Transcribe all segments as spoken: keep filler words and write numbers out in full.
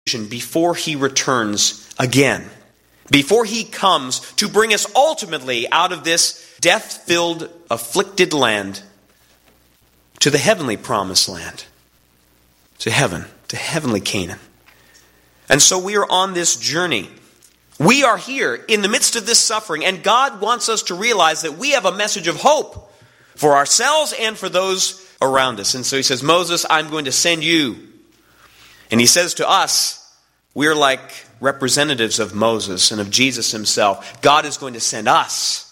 before he returns again. Before he comes to bring us ultimately out of this death-filled, afflicted land to the heavenly promised land, to heaven, to heavenly Canaan. And so we are on this journey. We are here in the midst of this suffering, and God wants us to realize that we have a message of hope for ourselves and for those around us. And so he says, Moses, I'm going to send you. And he says to us, we're like representatives of Moses and of Jesus himself. God is going to send us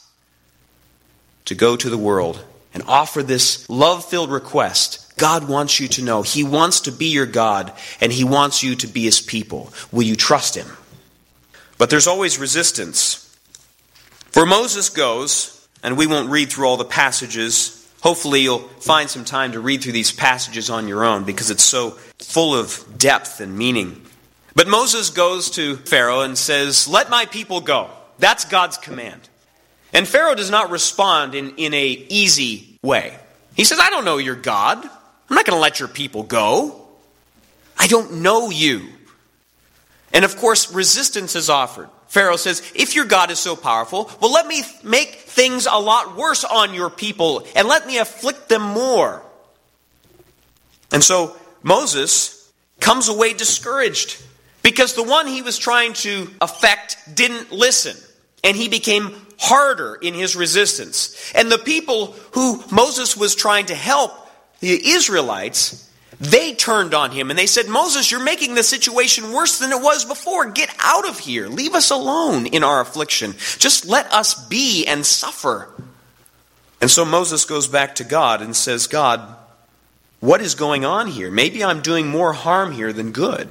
to go to the world and offer this love-filled request. God wants you to know he wants to be your God, and he wants you to be his people. Will you trust him? But there's always resistance. For Moses goes, and we won't read through all the passages. Hopefully you'll find some time to read through these passages on your own, because it's so full of depth and meaning. But Moses goes to Pharaoh and says, let my people go. That's God's command. And Pharaoh does not respond in, in a easy way. He says, I don't know your God. I'm not going to let your people go. I don't know you. And of course, resistance is offered. Pharaoh says, if your God is so powerful, well, let me make things a lot worse on your people and let me afflict them more. And so Moses comes away discouraged because the one he was trying to affect didn't listen, and he became harder in his resistance. And the people who Moses was trying to help, the Israelites, they turned on him and they said, Moses, you're making the situation worse than it was before. Get out of here. Leave us alone in our affliction. Just let us be and suffer. And so Moses goes back to God and says, God, what is going on here? Maybe I'm doing more harm here than good.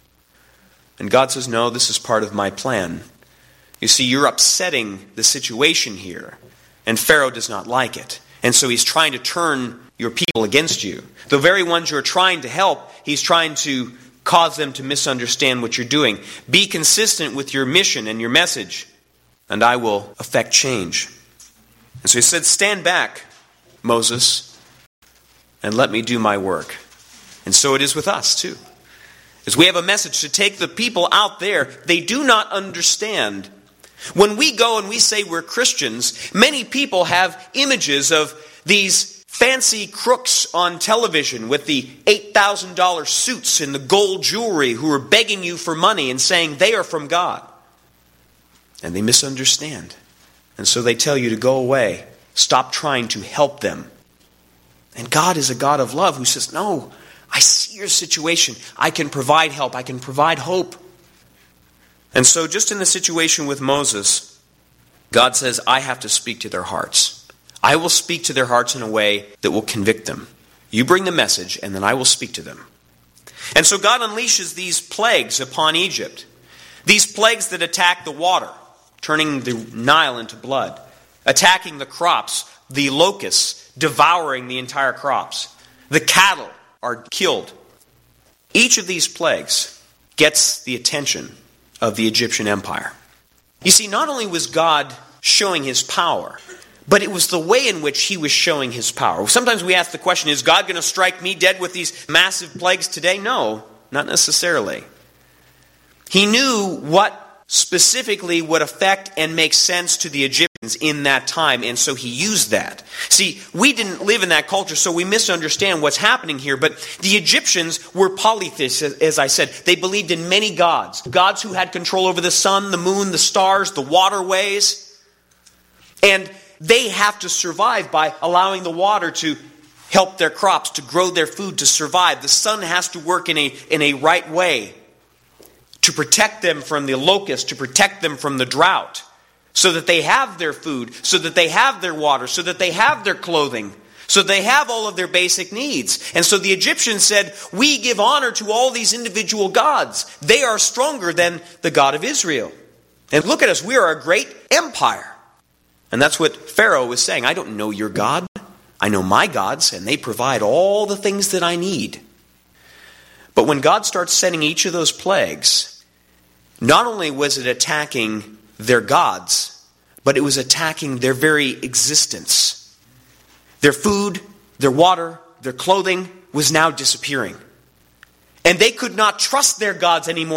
And God says, no, this is part of my plan. You see, you're upsetting the situation here, and Pharaoh does not like it. And so he's trying to turn your people against you. The very ones you're trying to help, he's trying to cause them to misunderstand what you're doing. Be consistent with your mission and your message, and I will effect change. And so he said, stand back, Moses, and let me do my work. And so it is with us too. As we have a message to take the people out there, they do not understand. When we go and we say we're Christians, many people have images of these fancy crooks on television with the eight thousand dollars suits and the gold jewelry who are begging you for money and saying they are from God. And they misunderstand. And so they tell you to go away. Stop trying to help them. And God is a God of love who says, no, I see your situation. I can provide help. I can provide hope. And so just in the situation with Moses, God says, I have to speak to their hearts. I will speak to their hearts in a way that will convict them. You bring the message, and then I will speak to them. And so God unleashes these plagues upon Egypt. These plagues that attack the water, turning the Nile into blood. Attacking the crops, the locusts devouring the entire crops. The cattle are killed. Each of these plagues gets the attention of the Egyptian empire. You see, not only was God showing his power, but it was the way in which he was showing his power. Sometimes we ask the question, is God going to strike me dead with these massive plagues today? No, not necessarily. He knew what specifically would affect and make sense to the Egyptians in that time, and so he used that. See, we didn't live in that culture, so we misunderstand what's happening here, but the Egyptians were polytheists, as I said. They believed in many gods. Gods who had control over the sun, the moon, the stars, the waterways. And they have to survive by allowing the water to help their crops, to grow their food, to survive. The sun has to work in a, in a right way to protect them from the locust, to protect them from the drought, so that they have their food, so that they have their water, so that they have their clothing, so they have all of their basic needs. And so the Egyptians said, we give honor to all these individual gods. They are stronger than the God of Israel. And look at us, we are a great empire. And that's what Pharaoh was saying. I don't know your God. I know my gods, and they provide all the things that I need. But when God starts sending each of those plagues, not only was it attacking their gods, but it was attacking their very existence. Their food, their water, their clothing was now disappearing. And they could not trust their gods anymore